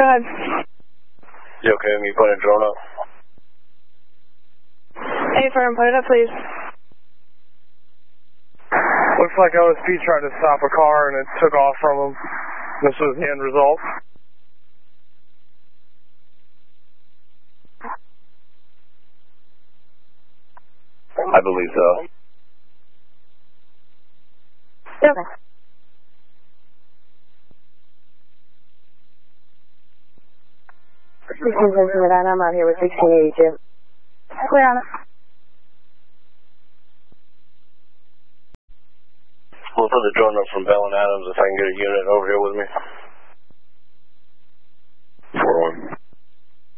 ahead. You okay with me putting a drone up? Hey, firm, put it up, please. Looks like OSP tried to stop a car and it took off from him. This was the end result. I believe so. Yep. I'm out here with 1682. Clear on it. We'll put the drone up from Bell and Adams if I can get a unit over here with me.